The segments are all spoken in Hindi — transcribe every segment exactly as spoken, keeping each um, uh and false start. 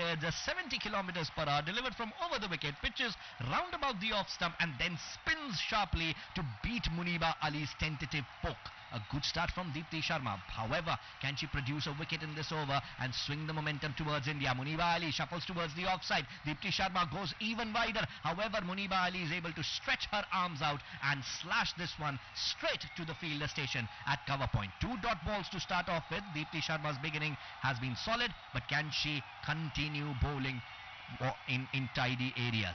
upwards, uh, seventy kilometers per hour, delivered from over the wicket, pitches round about the off stump and then spins sharply to beat Muniba Ali's tentative poke. A good start from Deepti Sharma. However, can she produce a wicket in this over and swing the momentum towards India? Muniba Ali shuffles towards the offside. Deepti Sharma goes even wider. However, Muniba Ali is able to stretch her arms out and slash this one straight to the fielder station at cover point. Two dot balls to start off with. Deepti Sharma's beginning has been solid, but can she continue bowling in, in tidy areas?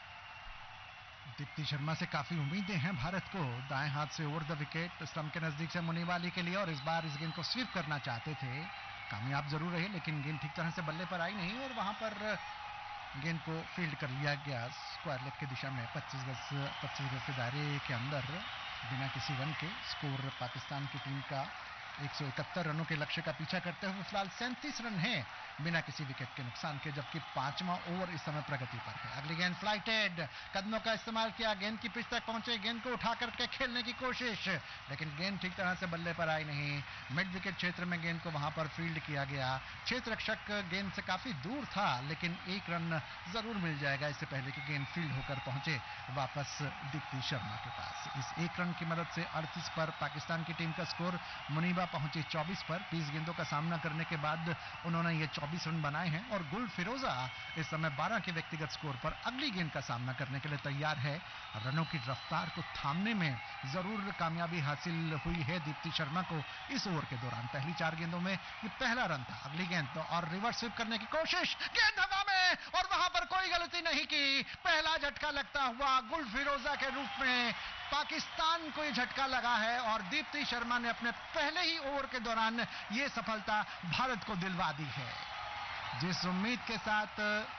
Deepti Sharma से काफी उम्मीदें हैं भारत को. दाएं हाथ से ओवर द विकेट स्टंप के नजदीक से मुनीबा अली के लिए, और इस बार इस गेंद को स्वीप करना चाहते थे. कामयाब जरूर रहे, लेकिन गेंद ठीक तरह से बल्ले पर आई नहीं और वहां पर गेंद को फील्ड कर लिया गया स्क्वायर लेग की दिशा में. पच्चीस गज पच्चीस गज के दायरे के अंदर बिना किसी रन के. स्कोर पाकिस्तान की टीम का एक सौ इकहत्तर रनों के लक्ष्य का पीछा करते हुए फिलहाल सैंतीस रन हैं बिना किसी विकेट के नुकसान के, जबकि पांचवा ओवर इस समय प्रगति पर है. अगली गेंद फ्लाइटेड, कदमों का इस्तेमाल किया, गेंद की पिच तक पहुंचे, गेंद को उठा करके खेलने की कोशिश, लेकिन गेंद ठीक तरह से बल्ले पर आई नहीं. मिड विकेट क्षेत्र में गेंद को वहां पर फील्ड किया गया. क्षेत्र रक्षक गेंद से काफी दूर था, लेकिन एक रन जरूर मिल जाएगा इससे पहले कि गेंद फील्ड होकर पहुंचे वापस दीप्ति शर्मा के पास. इस एक रन की मदद से अड़तीस पर पाकिस्तान की टीम का स्कोर. मुनीबा पहुंची चौबीस पर. बीस गेंदों का सामना करने के बाद उन्होंने ये चौबीस रन बनाए हैं और गुल फिरोजा इस समय बारह के व्यक्तिगत स्कोर पर अगली गेंद का सामना करने के लिए तैयार है. रनों की रफ्तार को थामने में जरूर कामयाबी हासिल हुई है दीप्ति शर्मा को इस ओवर के दौरान. पहली चार गेंदों में ये पहला रन था. अगली गेंद तो और रिवर्स स्वीप करने की कोशिश, गेंद हवा में और वहां पर कोई गलती नहीं की. पहला झटका लगता हुआ गुल फिरोजा के रूप में पाकिस्तान को यह झटका लगा है और दीप्ति शर्मा ने अपने पहले ही ओवर के दौरान यह सफलता भारत को दिलवा दी है. जिस उम्मीद के साथ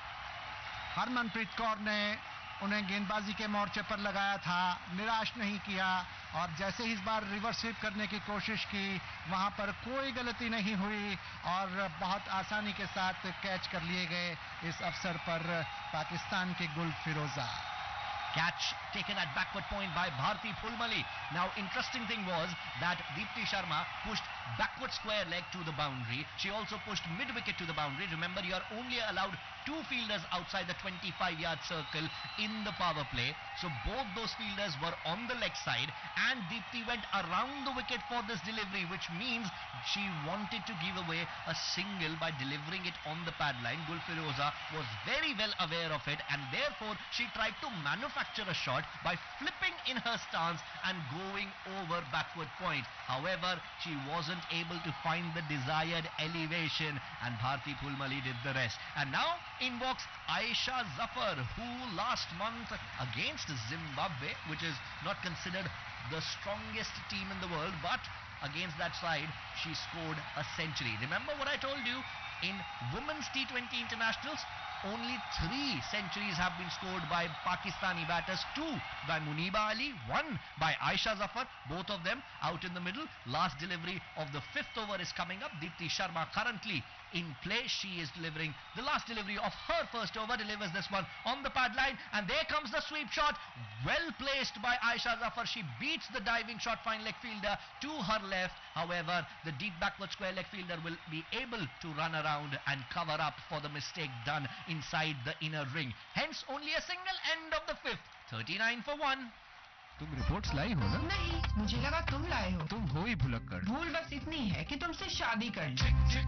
हरमनप्रीत कौर ने उन्हें गेंदबाजी के मोर्चे पर लगाया था, निराश नहीं किया और जैसे ही इस बार रिवर्स स्वीप करने की कोशिश की वहां पर कोई गलती नहीं हुई और बहुत आसानी के साथ कैच कर लिए गए इस अवसर पर पाकिस्तान के गुल फिरोजा. Catch taken at backward point by Bharti Phulmali. Now, interesting thing was that Deepti Sharma pushed backward square leg to the boundary. She also pushed mid wicket to the boundary. Remember, you are only allowed two fielders outside the twenty-five yard circle in the power play. So both those fielders were on the leg side and Deepti went around the wicket for this delivery, which means she wanted to give away a single by delivering it on the pad line. Gul Firoza was very well aware of it and therefore she tried to manufacture a shot by flipping in her stance and going over backward point. However, she wasn't able to find the desired elevation and Bharti Phulmali did the rest. And now in walks Aisha Zafar, who last month against Zimbabwe, which is not considered the strongest team in the world, but against that side she scored a century. Remember what I told you, in women's T twenty internationals only three centuries have been scored by Pakistani batters, two by Muniba Ali, one by Aisha Zafar, both of them out in the middle. Last delivery of the fifth over is coming up. Deepti Sharma currently in play. She is delivering the last delivery of her first over, delivers this one on the pad line and there comes the sweep shot, well placed by Aisha Zafar. She beats the diving shot fine leg fielder to her left. However, the deep backward square leg fielder will be able to run around and cover up for the mistake done inside the inner ring. Hence only a single, end of the fifth. thirty-nine for one. तुम रिपोर्ट्स लाई हो ना? नहीं, मुझे लगा तुम लाए हो. तुम हो ही भुलक्कड़. भूल बस इतनी है कि तुमसे शादी कर ली.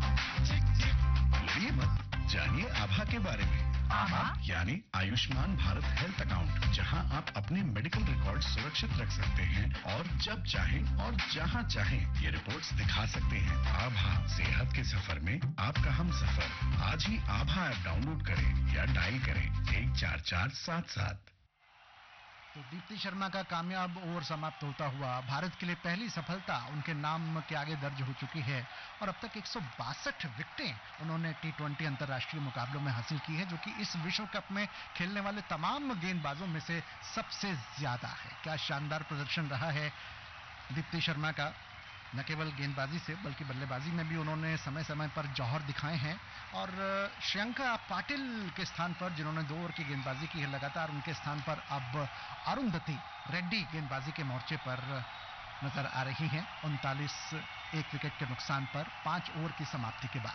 भूलिए मत, जानिए आभा के बारे में. आभा यानी आयुष्मान भारत हेल्थ अकाउंट, जहां आप अपने मेडिकल रिकॉर्ड सुरक्षित रख सकते हैं और जब चाहें और जहां चाहें ये रिपोर्ट्स दिखा सकते हैं. आभा, सेहत के सफर में आपका हम सफर. आज ही आभा ऐप डाउनलोड करें या डायल करें एक चार चार सात सात. तो दीप्ति शर्मा का कामयाब ओवर समाप्त होता हुआ भारत के लिए पहली सफलता उनके नाम के आगे दर्ज हो चुकी है और अब तक एक सौ बासठ विकेटें उन्होंने टी ट्वेंटी अंतर्राष्ट्रीय मुकाबलों में हासिल की है, जो कि इस विश्व कप में खेलने वाले तमाम गेंदबाजों में से सबसे ज्यादा है. क्या शानदार प्रदर्शन रहा है दीप्ति शर्मा का. न केवल गेंदबाजी से बल्कि बल्लेबाजी में भी उन्होंने समय समय पर जौहर दिखाए हैं और श्रियंका पाटिल के स्थान पर, जिन्होंने दो ओवर की गेंदबाजी की है लगातार, उनके स्थान पर अब अरुंधति रेड्डी गेंदबाजी के मोर्चे पर नजर आ रही हैं. उनतालीस एक विकेट के नुकसान पर पांच ओवर की समाप्ति के बाद.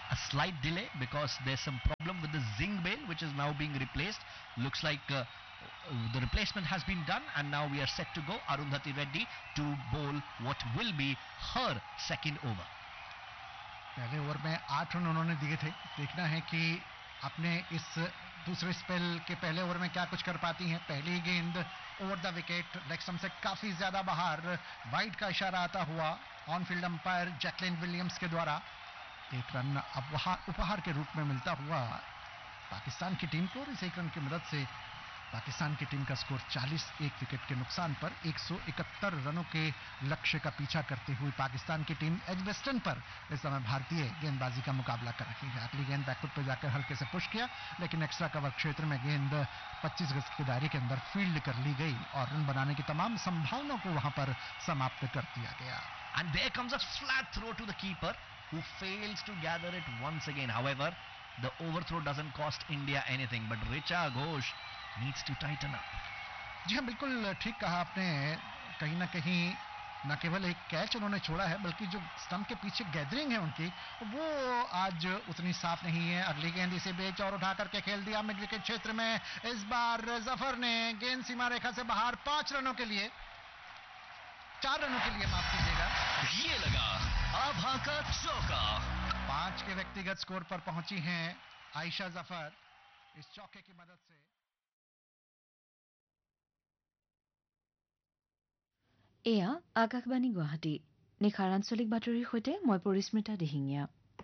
a slight delay because there's some problem with the zinc bail which is now being replaced. Looks like uh, the replacement has been done and now we are set to go. Arundhati Reddy to bowl what will be her second over. पहले ओवर में आठ रन उन्होंने दिए थे. देखना है कि अपने इस दूसरे स्पेल के पहले ओवर में क्या कुछ कर पाती हैं. पहली गेंद over the wicket, leg stump से काफी ज्यादा बाहर, वाइड का इशारा आता हुआ on field umpire Jacqueline Williams के द्वारा. एक रन अब वहां उपहार के रूप में मिलता हुआ पाकिस्तान की टीम को. इस एक रन की मदद से पाकिस्तान की टीम का स्कोर चालीस एक विकेट के नुकसान पर एक सौ इकहत्तर रनों के लक्ष्य का पीछा करते हुए पाकिस्तान की टीम एजबेस्टन पर इस समय भारतीय गेंदबाजी का मुकाबला कर रही है. अगली गेंद बैकफुट पर जाकर हल्के से पुश किया, लेकिन एक्स्ट्रा कवर क्षेत्र में गेंद पच्चीस गज के दायरे के अंदर फील्ड कर ली गई और रन बनाने की तमाम संभावनाओं को वहां पर समाप्त कर दिया गया. And there comes a flat throw to the keeper who fails to gather it once again. However, the overthrow doesn't cost India anything, but Richa Ghosh needs to tighten up. जी हाँ, बिल्कुल ठीक कहा आपने. कहीं ना कहीं न केवल एक कैच उन्होंने छोड़ा है बल्कि जो स्टंप के पीछे गैदरिंग है उनकी वो आज उतनी साफ नहीं है. अगली गेंद इसे बेच और उठा करके खेल दिया मिड विकेट क्षेत्र में. इस बार जफर ने गेंद सीमा रेखा से बाहर पांच रनों के लिए चार रनों के लिए माफ कीजिएगा. ये लगा आभा का चौका. पांच के व्यक्तिगत स्कोर पर पहुंची हैं आयशा जफर इस चौके की मदद से. এয়া আকাশবাণী গুৱাহাটী. নিশাৰ আঞ্চলিক বাতৰিৰ সৈতে মই পৰিস্মিতা দিহিঙীয়া.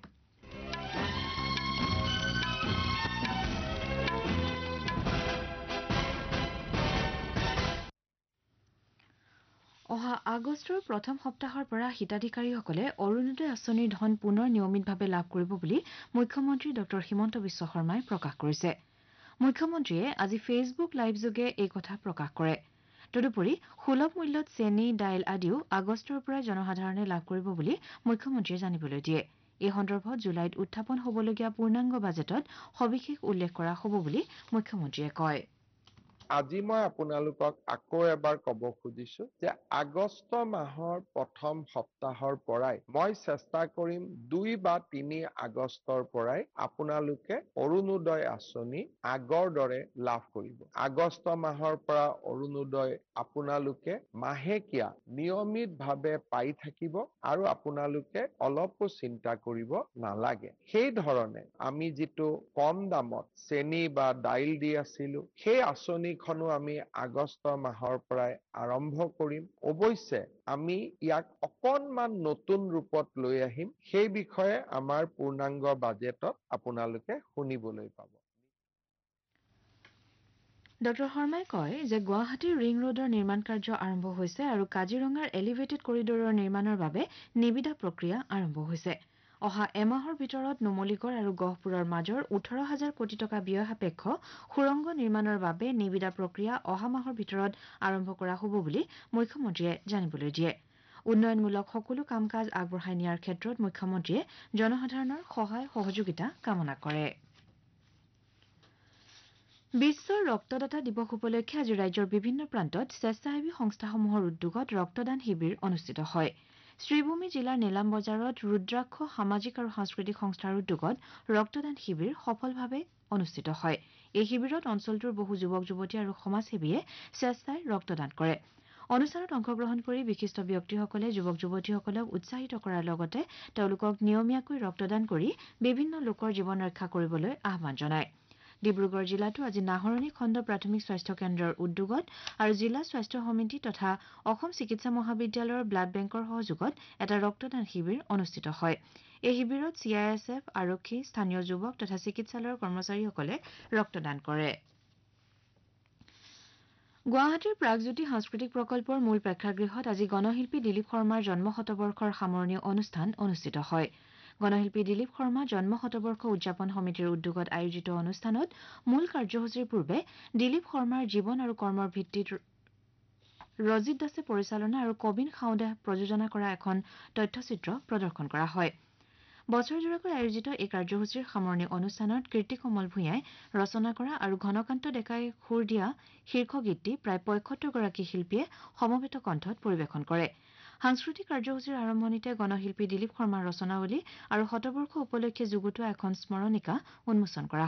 অহা আগষ্টৰ প্ৰথম সপ্তাহৰ পৰা হিতাধিকাৰীসকলে অৰুণোদয় আঁচনিৰ ধন পুনৰ নিয়মিতভাৱে লাভ কৰিব বুলি মুখ্যমন্ত্ৰী ডঃ হিমন্ত বিশ্ব শৰ্মাই প্ৰকাশ কৰিছে. মুখ্যমন্ত্ৰীয়ে আজি ফেচবুক লাইভযোগে এই কথা প্ৰকাশ কৰে. তদুপৰি সুলভ মূল্যত চেনি দাইল আদিও আগষ্টৰ পৰা জনসাধাৰণে লাভ কৰিব বুলি মুখ্যমন্ত্ৰীয়ে জানিবলৈ দিয়ে. এই সন্দৰ্ভত জুলাইত উত্থাপন হ'বলগীয়া পূৰ্ণাংগ বাজেটত সবিশেষ উল্লেখ কৰা হ'ব বুলি মুখ্যমন্ত্ৰীয়ে কয়. আজি মই আপোনালোকক আকৌ এবাৰ ক'ব খুজিছো যে আগষ্ট মাহৰ প্ৰথম সপ্তাহৰ পৰাই মই চেষ্টা কৰিম দুই বা তিনি আগষ্টৰ পৰাই আপোনালোকে অৰুণোদয় আঁচনি আগৰ দৰে লাভ কৰিব. আগষ্ট মাহৰ পৰা অৰুণোদয় আপোনালোকে মাহেকীয়া নিয়মিতভাৱে পাই থাকিব আৰু আপোনালোকে অলপো চিন্তা কৰিব নালাগে. সেই ধৰণে আমি যিটো কম দামত চেনি বা দাইল দি আছিলো সেই আঁচনি খনো আমি আগষ্ট মাহৰ পৰাই আৰম্ভ কৰিম. অৱশ্যে আমি ইয়াক অকণমান নতুন ৰূপত লৈ আহিম. সেই বিষয়ে আমাৰ পূৰ্ণাংগ বাজেটত আপোনালোকে শুনিবলৈ পাব. ডঃ শৰ্মাই কয় যে গুৱাহাটীৰ ৰিং ৰোডৰ নিৰ্মাণ কাৰ্য আৰম্ভ হৈছে আৰু কাজিৰঙাৰ এলিভেটেড কৰিডৰৰ নিৰ্মাণৰ বাবে নিবিদা প্ৰক্ৰিয়া আৰম্ভ হৈছে. অহা এমাহৰ ভিতৰত নুমলীগড় আৰু গহপুৰৰ মাজৰ ওঠৰ হাজাৰ কোটি টকা ব্যয় সাপেক্ষ সুৰংগ নিৰ্মাণৰ বাবে নিবিদা প্ৰক্ৰিয়া অহা মাহৰ ভিতৰত আৰম্ভ কৰা হ'ব বুলি মুখ্যমন্ত্ৰীয়ে জানিবলৈ দিয়ে. উন্নয়নমূলক সকলো কাম কাজ আগবঢ়াই নিয়াৰ ক্ষেত্ৰত মুখ্যমন্ত্ৰীয়ে জনসাধাৰণৰ সহায় সহযোগিতা কামনা কৰে. বিশ্ব ৰক্তদাতা দিৱস উপলক্ষে আজি ৰাজ্যৰ বিভিন্ন প্ৰান্তত স্বেচ্ছাসেৱী সংস্থাসমূহৰ উদ্যোগত ৰক্তদান শিবিৰ অনুষ্ঠিত হয়. শ্ৰীভূমি জিলাৰ নীলাম বজাৰত ৰুদ্ৰাক্ষ সামাজিক আৰু সাংস্কৃতিক সংস্থাৰ উদ্যোগত ৰক্তদান শিবিৰ সফলভাৱে অনুষ্ঠিত হয়. এই শিবিৰত অঞ্চলটোৰ বহু যুৱক যুৱতী আৰু সমাজসেৱীয়ে স্বেচ্ছাই ৰক্তদান কৰে. অনুষ্ঠানত অংশগ্ৰহণ কৰি বিশিষ্ট ব্যক্তিসকলে যুৱক যুৱতীসকলক উৎসাহিত কৰাৰ লগতে তেওঁলোকক নিয়মীয়াকৈ ৰক্তদান কৰি বিভিন্ন লোকৰ জীৱন ৰক্ষা কৰিবলৈ আহ্বান জনায়. ডিব্ৰুগড় জিলাতো আজি নাহৰণি খণ্ড প্ৰাথমিক স্বাস্থ্য কেন্দ্ৰৰ উদ্যোগত আৰু জিলা স্বাস্থ্য সমিতি তথা অসম চিকিৎসা মহাবিদ্যালয়ৰ ব্লাড বেংকৰ সহযোগত এটা ৰক্তদান শিবিৰ অনুষ্ঠিত হয়. এই শিবিৰত চি আই এছ এফ, আৰক্ষী, স্থানীয় যুৱক তথা চিকিৎসালয়ৰ কৰ্মচাৰীসকলে ৰক্তদান কৰে. গুৱাহাটীৰ প্ৰাগজ্যোতি সাংস্কৃতিক প্ৰকল্পৰ মূল প্ৰেক্ষাগৃহত আজি গণশিল্পী দিলীপ শৰ্মাৰ জন্ম শতবৰ্ষৰ সামৰণি অনুষ্ঠান অনুষ্ঠিত হয়. গণশিল্পী দিলীপ শৰ্মা জন্ম শতবৰ্ষ উদযাপন সমিতিৰ উদ্যোগত আয়োজিত অনুষ্ঠানত মূল কাৰ্যসূচীৰ পূৰ্বে দিলীপ শৰ্মাৰ জীৱন আৰু কৰ্মৰ ভিত্তিত ৰজিত দাসে পৰিচালনা আৰু কবিন খাউদে প্ৰযোজনা কৰা এখন তথ্যচিত্ৰ প্ৰদৰ্শন কৰা হয়. বছৰজোৰাকৈ আয়োজিত এই কাৰ্যসূচীৰ সামৰণি অনুষ্ঠানত কীৰ্তিকমল ভূঞাই ৰচনা কৰা আৰু ঘনকান্ত ডেকাই সুৰ দিয়া শীৰ্ষগীতটি প্ৰায় পঁয়সত্তৰ গৰাকী শিল্পীয়ে সমবেত কণ্ঠত পৰিৱেশন কৰে. সাংস্কৃতিক কাৰ্যসূচীৰ আৰম্ভণিতে গণশিল্পী দিলীপ শৰ্মাৰ ৰচনাৱলী আৰু শতবৰ্ষ উপলক্ষে যুগুতোৱা এখন স্মৰণিকা উন্মোচন কৰা